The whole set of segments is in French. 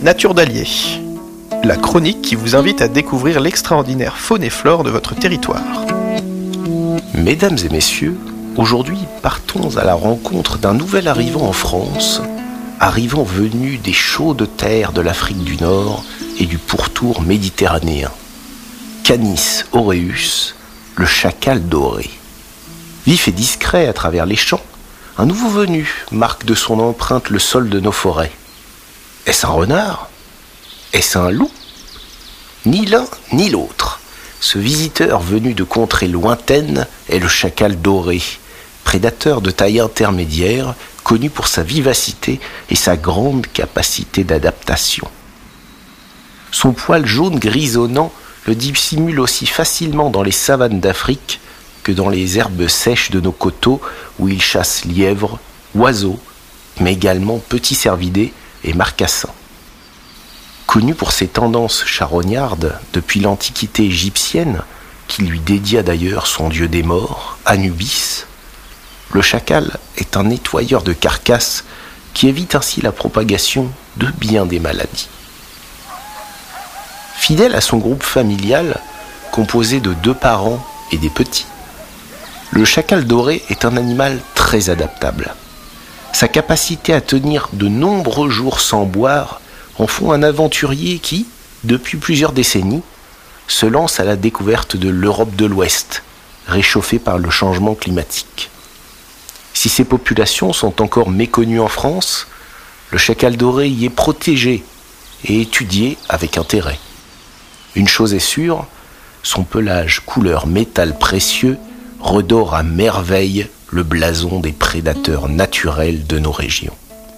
Nature d'Allier, la chronique qui vous invite à découvrir l'extraordinaire faune et flore de votre territoire. Mesdames et messieurs, aujourd'hui partons à la rencontre d'un nouvel arrivant en France, arrivant venu des chaudes terres de l'Afrique du Nord et du pourtour méditerranéen. Canis aureus, le chacal doré. Vif et discret à travers les champs, un nouveau venu marque de son empreinte le sol de nos forêts. Est-ce un renard ? Est-ce un loup ? Ni l'un ni l'autre. Ce visiteur venu de contrées lointaines est le chacal doré, prédateur de taille intermédiaire, connu pour sa vivacité et sa grande capacité d'adaptation. Son poil jaune grisonnant le dissimule aussi facilement dans les savanes d'Afrique que dans les herbes sèches de nos coteaux où il chasse lièvres, oiseaux, mais également petits cervidés et marcassins. Connu pour ses tendances charognardes depuis l'Antiquité égyptienne, qui lui dédia d'ailleurs son dieu des morts, Anubis, le chacal est un nettoyeur de carcasses qui évite ainsi la propagation de bien des maladies. Fidèle à son groupe familial, composé de 2 parents et des petits, le chacal doré est un animal très adaptable. Sa capacité à tenir de nombreux jours sans boire en font un aventurier qui, depuis plusieurs décennies, se lance à la découverte de l'Europe de l'Ouest, réchauffée par le changement climatique. Si ces populations sont encore méconnues en France, le chacal doré y est protégé et étudié avec intérêt. Une chose est sûre, son pelage couleur métal précieux redore à merveille le blason des prédateurs naturels de nos régions.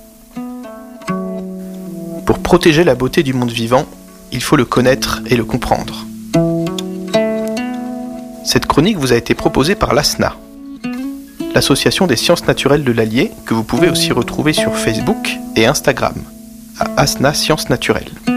Pour protéger la beauté du monde vivant, il faut le connaître et le comprendre. Cette chronique vous a été proposée par l'ASNA, l'association des sciences naturelles de l'Allier, que vous pouvez aussi retrouver sur Facebook et Instagram, à ASNA Sciences Naturelles.